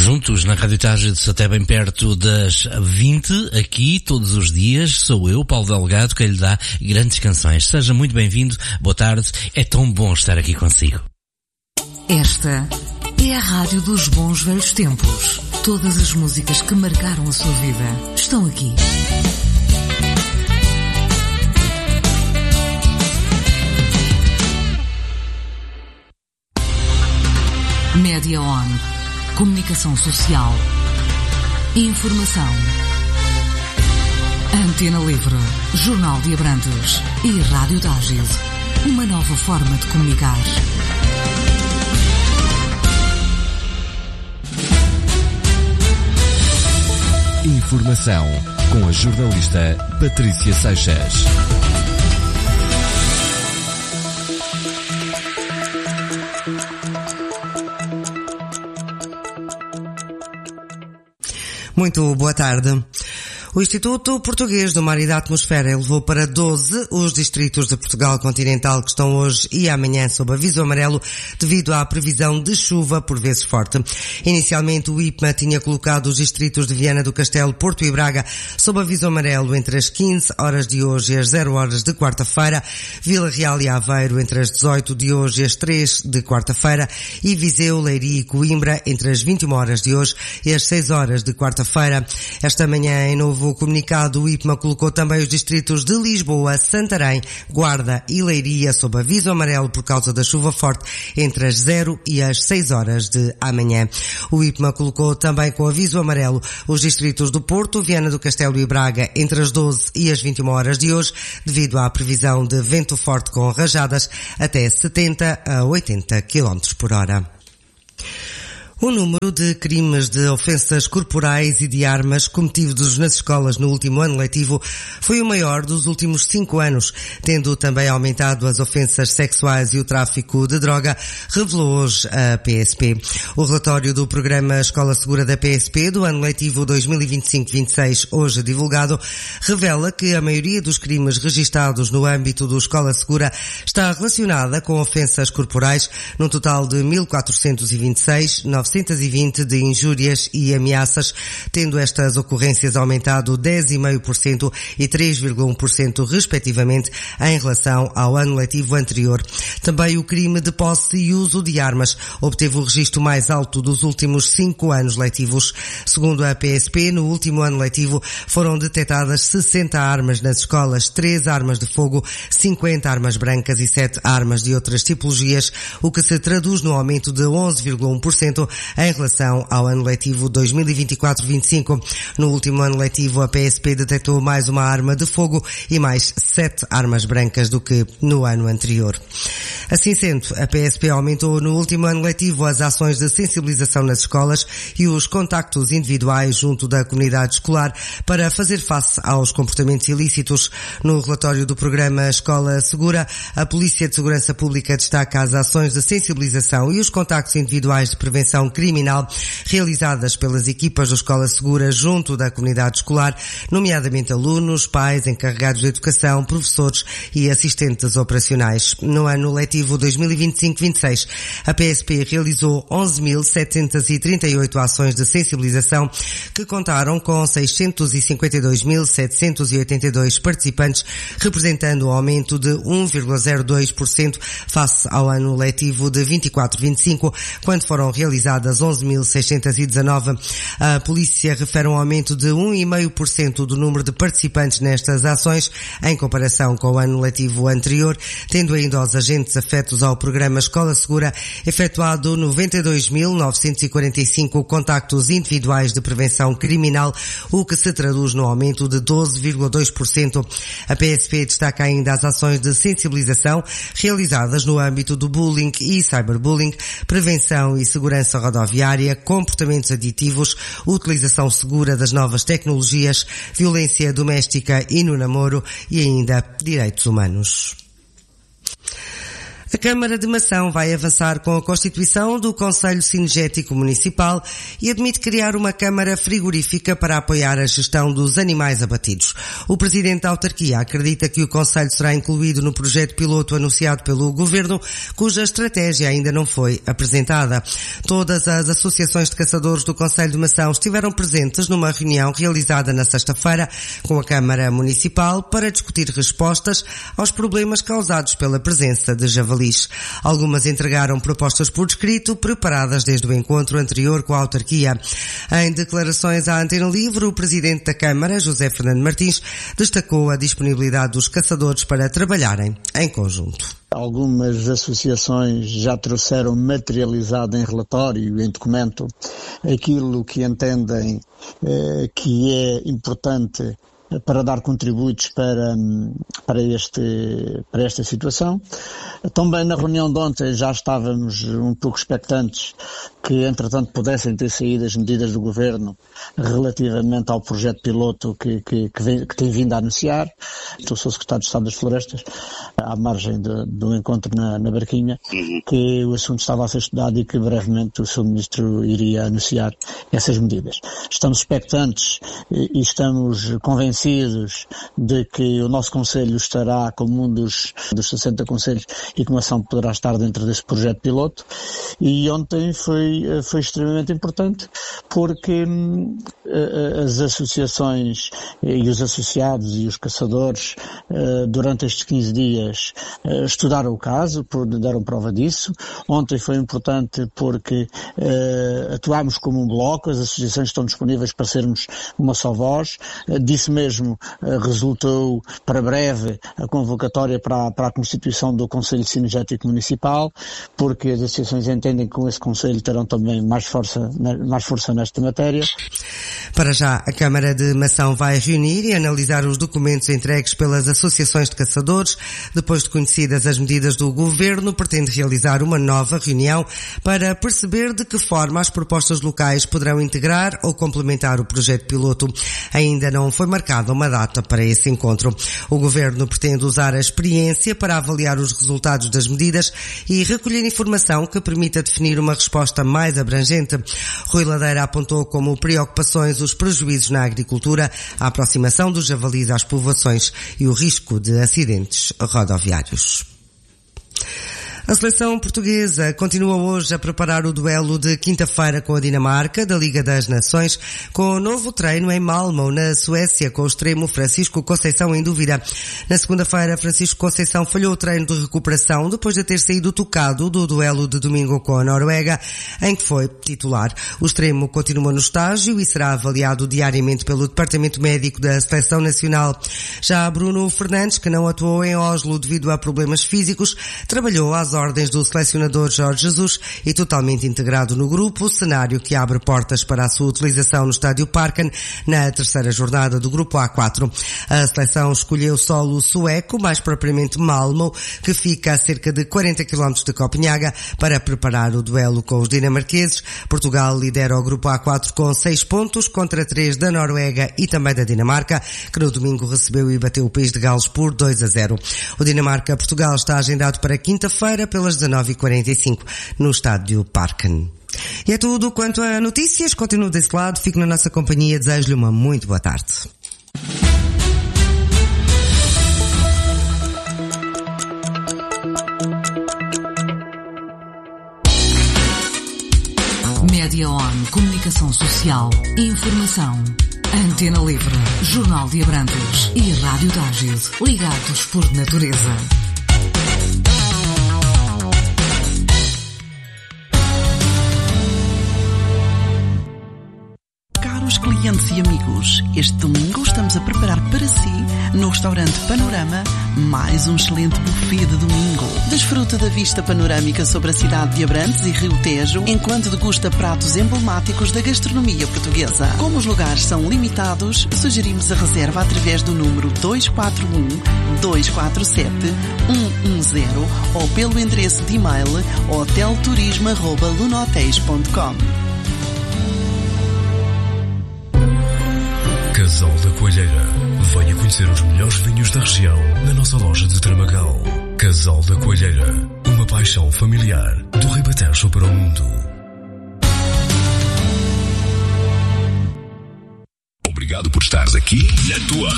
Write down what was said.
Juntos na Rádio Tágides até bem perto das 20, aqui todos os dias, sou eu, Paulo Delgado, que lhe dá grandes canções. Seja muito bem-vindo, boa tarde, é tão bom estar aqui consigo. Esta é a Rádio dos Bons Velhos Tempos. Todas as músicas que marcaram a sua vida estão aqui. Média On. Comunicação social. Informação. Antena Livre. Jornal de Abrantes. E Rádio Tágides. Uma nova forma de comunicar. Informação com a jornalista Patrícia Seixas. Muito boa tarde. O Instituto Português do Mar e da Atmosfera elevou para 12 os distritos de Portugal continental que estão hoje e amanhã sob aviso amarelo devido à previsão de chuva por vezes forte. Inicialmente o IPMA tinha colocado os distritos de Viana do Castelo, Porto e Braga sob aviso amarelo entre as 15 horas de hoje e as 0 horas de quarta-feira, Vila Real e Aveiro entre as 18 de hoje e as 3 de quarta-feira e Viseu, Leiria e Coimbra entre as 21 horas de hoje e as 6 horas de quarta-feira. Esta manhã, em novo comunicado, o IPMA colocou também os distritos de Lisboa, Santarém, Guarda e Leiria sob aviso amarelo por causa da chuva forte entre as 0 e as 6 horas de amanhã. O IPMA colocou também com aviso amarelo os distritos do Porto, Viana do Castelo e Braga entre as 12 e as 21 horas de hoje, devido à previsão de vento forte com rajadas até 70 a 80 km por hora. O número de crimes de ofensas corporais e de armas cometidos nas escolas no último ano letivo foi o maior dos últimos 5 anos, tendo também aumentado as ofensas sexuais e o tráfico de droga, revelou hoje a PSP. O relatório do programa Escola Segura da PSP do ano letivo 2025-26, hoje divulgado, revela que a maioria dos crimes registados no âmbito do Escola Segura está relacionada com ofensas corporais, num total de 1.426, 920 de injúrias e ameaças, tendo estas ocorrências aumentado 10,5% e 3,1% respectivamente em relação ao ano letivo anterior. Também o crime de posse e uso de armas obteve o registro mais alto dos últimos 5 anos letivos. Segundo a PSP, no último ano letivo foram detectadas 60 armas nas escolas, 3 armas de fogo, 50 armas brancas e 7 armas de outras tipologias, o que se traduz no aumento de 11,1% em relação ao ano letivo 2024-25. No último ano letivo, a PSP detectou mais uma arma de fogo e mais 7 armas brancas do que no ano anterior. Assim sendo, a PSP aumentou no último ano letivo as ações de sensibilização nas escolas e os contactos individuais junto da comunidade escolar para fazer face aos comportamentos ilícitos. No relatório do programa Escola Segura, a Polícia de Segurança Pública destaca as ações de sensibilização e os contactos individuais de prevenção criminal realizadas pelas equipas da Escola Segura junto da comunidade escolar, nomeadamente alunos, pais, encarregados de educação, professores e assistentes operacionais. No ano letivo 2025-26, a PSP realizou 11.738 ações de sensibilização que contaram com 652.782 participantes, representando um aumento de 1,02% face ao ano letivo de 24-25, quando foram realizadas 11.619. A polícia refere um aumento de 1,5% do número de participantes nestas ações em comparação com o ano letivo anterior, tendo ainda os agentes afetos ao programa Escola Segura efetuado 92.945 contactos individuais de prevenção criminal, o que se traduz no aumento de 12,2%. A PSP destaca ainda as ações de sensibilização realizadas no âmbito do bullying e cyberbullying, prevenção e segurança rodoviária, comportamentos aditivos, utilização segura das novas tecnologias, violência doméstica e no namoro e ainda direitos humanos. A Câmara de Mação vai avançar com a constituição do Conselho Cinegético Municipal e admite criar uma Câmara frigorífica para apoiar a gestão dos animais abatidos. O Presidente da Autarquia acredita que o Conselho será incluído no projeto piloto anunciado pelo Governo, cuja estratégia ainda não foi apresentada. Todas as associações de caçadores do Conselho de Mação estiveram presentes numa reunião realizada na sexta-feira com a Câmara Municipal para discutir respostas aos problemas causados pela presença de javalis. Algumas entregaram propostas por escrito, preparadas desde o encontro anterior com a autarquia. Em declarações à Antena Livre, o Presidente da Câmara, José Fernando Martins, destacou a disponibilidade dos caçadores para trabalharem em conjunto. Algumas associações já trouxeram materializado em relatório, em documento, aquilo que entendem que é importante para dar contributos para esta situação. Também na reunião de ontem já estávamos um pouco expectantes que, entretanto, pudessem ter saído as medidas do Governo relativamente ao projeto piloto que tem vindo a anunciar. Eu sou Secretário de Estado das Florestas, à margem do encontro na Barquinha, que o assunto estava a ser estudado e que brevemente o Sr. Ministro iria anunciar essas medidas. Estamos expectantes e estamos convencidos de que o nosso Conselho estará como um dos 60 Conselhos e que a Mação poderá estar dentro desse projeto piloto. E ontem foi extremamente importante porque as associações e os associados e os caçadores durante estes 15 dias estudaram o caso, deram prova disso. Ontem foi importante porque atuámos como um bloco, as associações estão disponíveis para sermos uma só voz. Disso mesmo resultou para breve a convocatória para a constituição do Conselho Cinegético Municipal, porque as associações entendem que com esse Conselho terão também mais força nesta matéria. Para já, a Câmara de Mação vai reunir e analisar os documentos entregues pelas associações de caçadores. Depois de conhecidas as medidas do Governo, pretende realizar uma nova reunião para perceber de que forma as propostas locais poderão integrar ou complementar o projeto piloto. Ainda não foi marcada uma data para esse encontro. O Governo pretende usar a experiência para avaliar os resultados das medidas e recolher informação que permita definir uma resposta mais abrangente. Rui Ladeira apontou como preocupações os prejuízos na agricultura, a aproximação dos javalis às povoações e o risco de acidentes rodoviários. A seleção portuguesa continua hoje a preparar o duelo de quinta-feira com a Dinamarca da Liga das Nações, com o novo treino em Malmö, na Suécia, com o extremo Francisco Conceição em dúvida. Na segunda-feira, Francisco Conceição falhou o treino de recuperação depois de ter saído tocado do duelo de domingo com a Noruega, em que foi titular. O extremo continua no estágio e será avaliado diariamente pelo Departamento Médico da Seleção Nacional. Já Bruno Fernandes, que não atuou em Oslo devido a problemas físicos, trabalhou às ordens do selecionador Jorge Jesus e totalmente integrado no grupo, cenário que abre portas para a sua utilização no Estádio Parken na terceira jornada do Grupo A4. A seleção escolheu solo sueco, mais propriamente Malmö, que fica a cerca de 40 km de Copenhaga, para preparar o duelo com os dinamarqueses. Portugal lidera o Grupo A4 com 6 pontos contra 3 da Noruega e também da Dinamarca, que no domingo recebeu e bateu o País de Gales por 2-0. O Dinamarca-Portugal está agendado para quinta-feira pelas 19h45 no Estádio Parken. E é tudo quanto a notícias. Continuo desse lado, fico na nossa companhia. Desejo-lhe uma muito boa tarde. Média On, comunicação social, informação. Antena Livre, Jornal de Abrantes e Rádio Tágil, ligados por natureza. Caros clientes e amigos, este domingo estamos a preparar para si, no restaurante Panorama, mais um excelente buffet de domingo. Desfruta da vista panorâmica sobre a cidade de Abrantes e Rio Tejo, enquanto degusta pratos emblemáticos da gastronomia portuguesa. Como os lugares são limitados, sugerimos a reserva através do número 241-247-110 ou pelo endereço de e-mail hotelturismo@lunohotéis.com. Casal da Coelheira. Venha conhecer os melhores vinhos da região na nossa loja de Tramagal. Casal da Coelheira. Uma Uma paixão familiar do Ribatejo para o mundo. Obrigado por estares aqui na tua